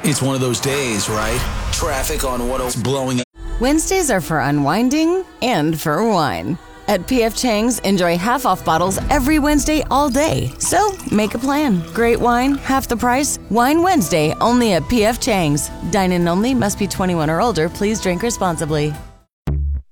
It's one of those days, right? Traffic on 10's blowing. Wednesdays are for unwinding and for wine. At P.F. Chang's, enjoy half-off bottles every Wednesday all day. So, make a plan. Great wine, half the price. Wine Wednesday, only at P.F. Chang's. Dine-in only, must be 21 or older. Please drink responsibly.